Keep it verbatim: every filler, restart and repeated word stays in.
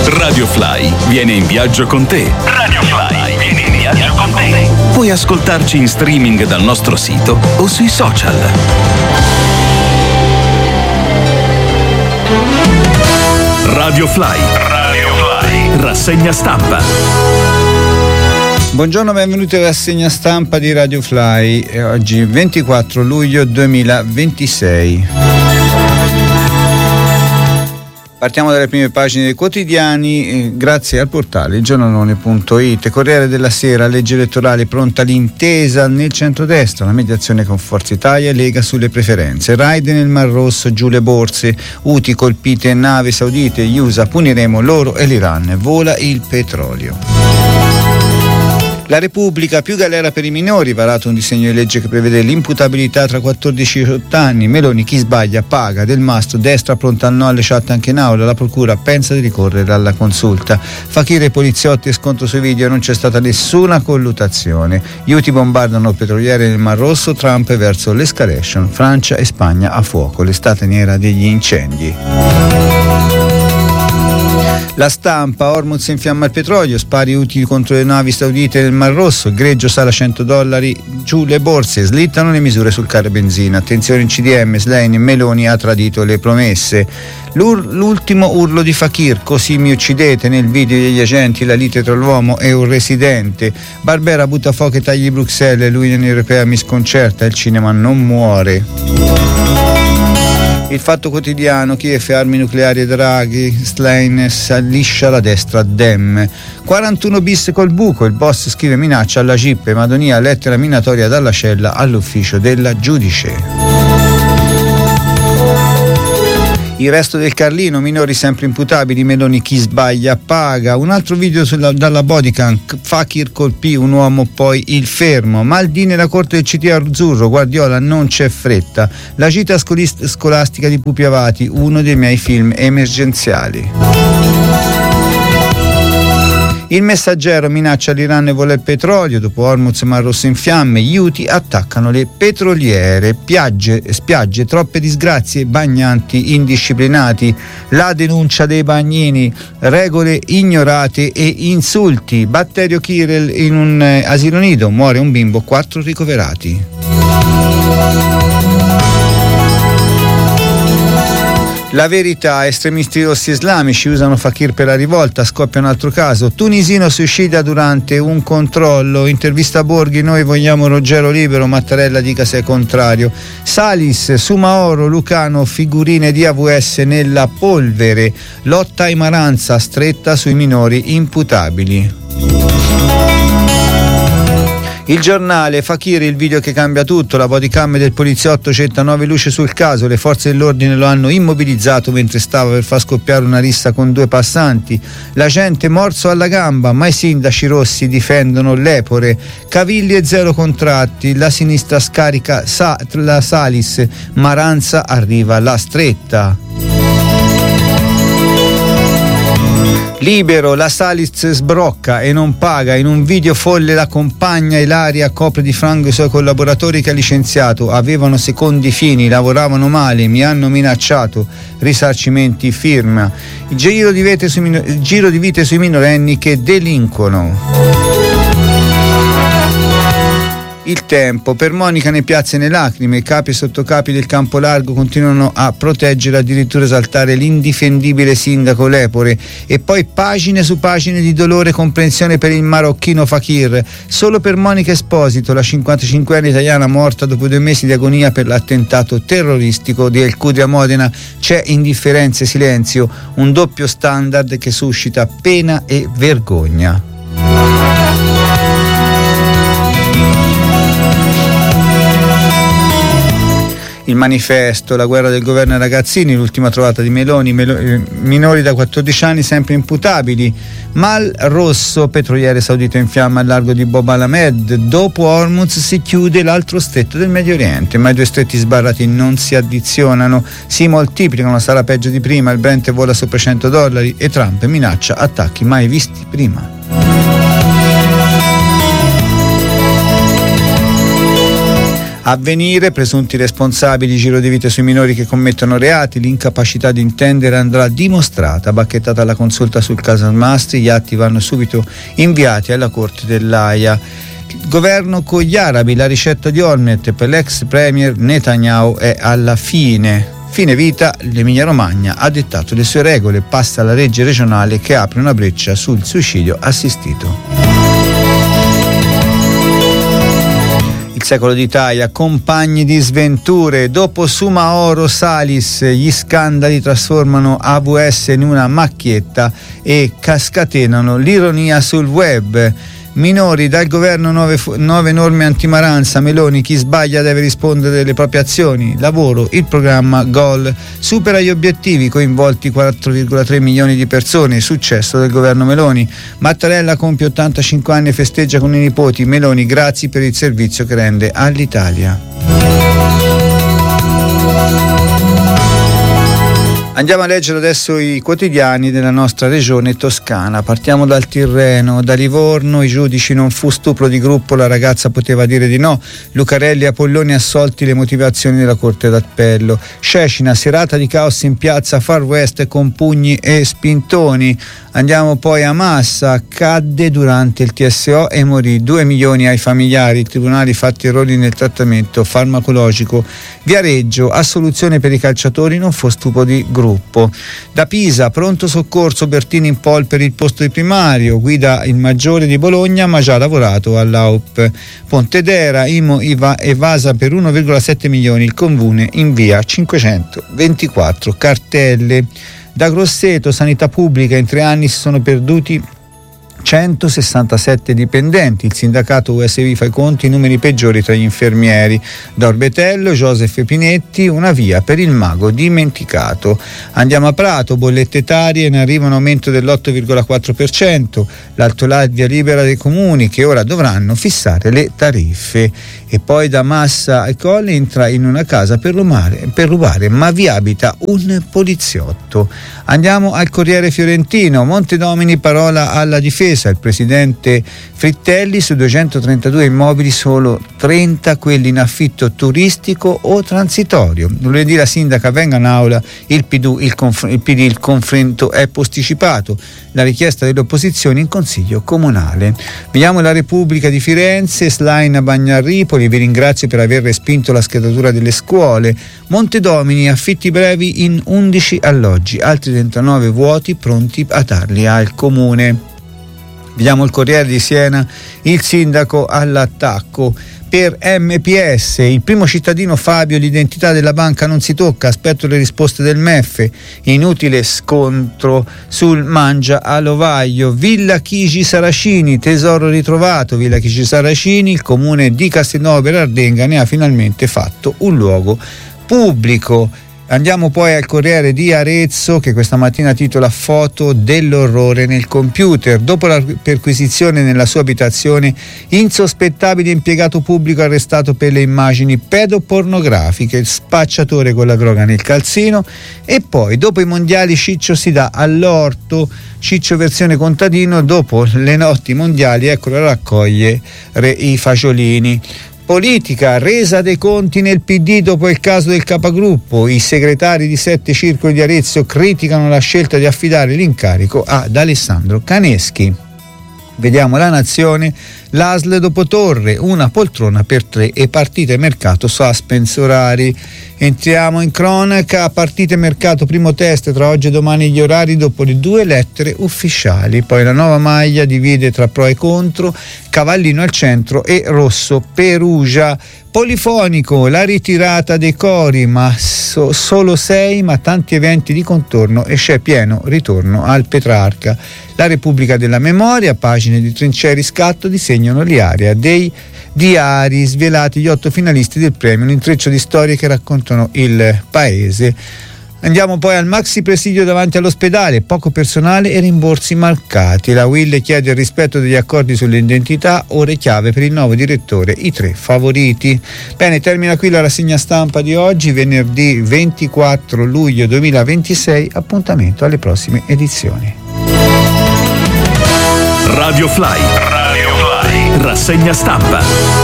Radio Fly viene in viaggio con te. Radio Fly viene in viaggio con te. Puoi ascoltarci in streaming dal nostro sito o sui social. Radio Fly. Radio Fly. Rassegna stampa. Buongiorno, benvenuti alla rassegna stampa di Radio Fly. È oggi ventiquattro luglio duemilaventisei. Partiamo dalle prime pagine dei quotidiani, eh, grazie al portale il giornalone punto it. Corriere della Sera, legge elettorale, pronta l'intesa nel centrodestra, la mediazione con Forza Italia e Lega sulle preferenze. Raid nel Mar Rosso, giù le borse, Houthi colpite navi saudite, gli U S A, puniremo loro e l'Iran, vola il petrolio. La Repubblica, più galera per i minori, varato un disegno di legge che prevede l'imputabilità tra quattordici e diciotto anni. Meloni, chi sbaglia paga. Del Mastro, destra pronta al no alle chat anche in aula, la procura pensa di ricorrere alla consulta. Fakir e poliziotti e scontro sui video, non c'è stata nessuna colluttazione. Gli Houthi bombardano petroliere nel Mar Rosso, Trump verso l'escalation, Francia e Spagna a fuoco, l'estate nera degli incendi. La Stampa, Hormuz infiamma il petrolio, spari utili contro le navi saudite nel Mar Rosso, il greggio sale a cento dollari, giù le borse, slittano le misure sul carro benzina, attenzione in C D M, Slane, Meloni ha tradito le promesse. L'ur- l'ultimo urlo di Fakir, così mi uccidete, nel video degli agenti, la lite tra l'uomo e un residente. Barbera butta fuoco e tagli Bruxelles, l'Unione Europea mi sconcerta, il cinema non muore. Il Fatto Quotidiano, Kiev, armi nucleari e Draghi, Slane liscia la destra Dem. quarantuno bis col buco, il boss scrive minaccia alla G I P, Madonia, lettera minatoria dalla cella all'ufficio della giudice. Il Resto del Carlino, minori sempre imputabili, Meloni chi sbaglia paga. Un altro video sulla, dalla Bodycam, Fakir colpì un uomo poi il fermo. Maldini nella corte del C T azzurro, Guardiola non c'è fretta. La gita scolist- scolastica di Pupi Avati, uno dei miei film emergenziali. Il Messaggero, minaccia l'Iran e vola il petrolio, dopo Hormuz Mar Rosso in fiamme, gli Houthi attaccano le petroliere, piagge, spiagge, troppe disgrazie, bagnanti indisciplinati, la denuncia dei bagnini, regole ignorate e insulti, batterio Kirel in un eh, asilo nido, muore un bimbo, quattro ricoverati. La Verità, estremisti rossi islamici usano Fakir per la rivolta, scoppia un altro caso. Tunisino suicida durante un controllo, intervista Borghi, noi vogliamo Ruggero libero, Mattarella dica se è contrario. Salis, Sumaoro, Lucano, figurine di A V S nella polvere, lotta a Imaranza, stretta sui minori imputabili. Il Giornale, Fakir, il video che cambia tutto, la bodycam del poliziotto getta nuove luci sul caso, le forze dell'ordine lo hanno immobilizzato mentre stava per far scoppiare una rissa con due passanti, la gente morso alla gamba, ma i sindaci rossi difendono l'Epore, Cavilli e zero contratti, la sinistra scarica sa- la Salis, Maranza arriva la stretta. Libero, la Salis sbrocca e non paga, in un video folle la compagna Ilaria copre di frango i suoi collaboratori che ha licenziato, avevano secondi fini, lavoravano male, mi hanno minacciato, risarcimenti firma, il giro di vite sui, minor- il giro di vite sui minorenni che delinquono. Il Tempo, per Monica ne piazze ne lacrime, i capi e sottocapi del campo largo continuano a proteggere, addirittura esaltare l'indifendibile sindaco Lepore, e poi pagine su pagine di dolore e comprensione per il marocchino Fakir. Solo per Monica Esposito, la cinquantacinquenne italiana morta dopo due mesi di agonia per l'attentato terroristico di El Cudri a Modena, c'è indifferenza e silenzio, un doppio standard che suscita pena e vergogna. Il Manifesto, la guerra del governo ai ragazzini, l'ultima trovata di Meloni, Melo- eh, minori da quattordici anni sempre imputabili. Mar Rosso, petroliere saudita in fiamma al largo di Bob al-Hamed, dopo Hormuz si chiude l'altro stretto del Medio Oriente, ma i due stretti sbarrati non si addizionano, si moltiplicano, sarà peggio di prima, il Brent vola sopra cento dollari e Trump minaccia attacchi mai visti prima. Avvenire, presunti responsabili, giro di vite sui minori che commettono reati, l'incapacità di intendere andrà dimostrata. Bacchettata alla consulta sul caso Mastri, gli atti vanno subito inviati alla Corte dell'Aia. Governo con gli arabi, la ricetta di Olmert per l'ex premier Netanyahu è alla fine. Fine vita, l'Emilia Romagna ha dettato le sue regole, passa la legge regionale che apre una breccia sul suicidio assistito. Il secolo d'Italia, compagni di sventure, dopo Sumaoro Salis gli scandali trasformano A V S in una macchietta e scatenano l'ironia sul web. Minori, dal governo nuove, nuove norme antimaranza, Meloni, chi sbaglia deve rispondere delle proprie azioni, lavoro, il programma Gol, supera gli obiettivi, coinvolti quattro virgola tre milioni di persone, successo del governo Meloni. Mattarella compie ottantacinque anni e festeggia con i nipoti, Meloni, grazie per il servizio che rende all'Italia. Andiamo a leggere adesso i quotidiani della nostra regione toscana. Partiamo dal Tirreno, da Livorno, i giudici non fu stupro di gruppo, la ragazza poteva dire di no. Lucarelli e Apolloni assolti, le motivazioni della Corte d'Appello. Scecina, serata di caos in piazza Far West con pugni e spintoni. Andiamo poi a Massa, cadde durante il T S O e morì, due milioni ai familiari, i tribunali fatti errori nel trattamento farmacologico. Viareggio, assoluzione per i calciatori, non fu stupro di gruppo. Da Pisa, pronto soccorso, Bertini in pole per il posto di primario, guida il maggiore di Bologna ma già lavorato all'A U P. Pontedera, Imo Iva evasa per uno virgola sette milioni, il comune invia cinquecentoventiquattro cartelle. Da Grosseto, sanità pubblica, in tre anni si sono perduti centosessantasette dipendenti, il sindacato U S V fa i conti, i numeri peggiori tra gli infermieri. Da Orbetello, Joseph Pinetti, una via per il mago dimenticato. Andiamo a Prato, bollette etarie, ne arriva un aumento dell'otto virgola quattro per cento, l'altoladia libera dei comuni che ora dovranno fissare le tariffe. E poi da Massa al Colle entra in una casa per rubare, per rubare ma vi abita un poliziotto. Andiamo al Corriere Fiorentino, Montedomini, parola alla difesa, il presidente Frittelli, su duecentotrentadue immobili solo trenta quelli in affitto turistico o transitorio. Lunedì la sindaca venga in aula, il P D, il, conf- il P D, il confronto è posticipato, la richiesta delle opposizioni in consiglio comunale. Vediamo la Repubblica di Firenze, Slain a Bagnarripoli, vi ringrazio per aver respinto la schedatura delle scuole. Montedomini, affitti brevi in undici alloggi, altri trentanove vuoti pronti a darli al comune. Vediamo il Corriere di Siena, il sindaco all'attacco. Per M P S, il primo cittadino Fabio, l'identità della banca non si tocca, aspetto le risposte del M E F, inutile scontro sul mangia all'ovaio. Villa Chigi Saracini, tesoro ritrovato, Villa Chigi Saracini, il comune di Castelnuovo Berardenga ne ha finalmente fatto un luogo pubblico. Andiamo poi al Corriere di Arezzo, che questa mattina titola foto dell'orrore nel computer. Dopo la perquisizione nella sua abitazione, insospettabile impiegato pubblico arrestato per le immagini pedopornografiche, il spacciatore con la droga nel calzino. E poi dopo i mondiali Ciccio si dà all'orto, Ciccio versione contadino, dopo le notti mondiali eccolo a raccogliere i fagiolini. Politica, resa dei conti nel P D dopo il caso del capogruppo. I segretari di sette circoli di Arezzo criticano la scelta di affidare l'incarico ad Alessandro Caneschi. Vediamo la Nazione, l'A S L dopo Torre, una poltrona per tre e partite mercato suspense orari. Entriamo in cronaca, partite mercato primo test tra oggi e domani gli orari dopo le due lettere ufficiali. Poi la nuova maglia divide tra pro e contro, Cavallino al centro e Rosso Perugia. Polifonico, la ritirata dei cori, ma so, solo sei, ma tanti eventi di contorno e c'è pieno ritorno al Petrarca. La Repubblica della Memoria, pagine di trincee e riscatto disegnano l'area dei diari, svelati gli otto finalisti del premio, un intreccio di storie che raccontano il paese. Andiamo poi al maxi presidio davanti all'ospedale, poco personale e rimborsi mancati. La U I L chiede il rispetto degli accordi sull'identità, ore chiave per il nuovo direttore, i tre favoriti. Bene, termina qui la rassegna stampa di oggi, venerdì ventiquattro luglio duemilaventisei, appuntamento alle prossime edizioni. Radio Fly, Radio Fly, rassegna stampa.